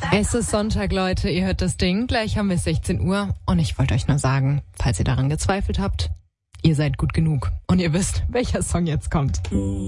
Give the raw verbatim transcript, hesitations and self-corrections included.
Es ist Sonntag, Leute, ihr hört das Ding, gleich haben wir sechzehn Uhr und ich wollte euch nur sagen, falls ihr daran gezweifelt habt, ihr seid gut genug und ihr wisst, welcher Song jetzt kommt.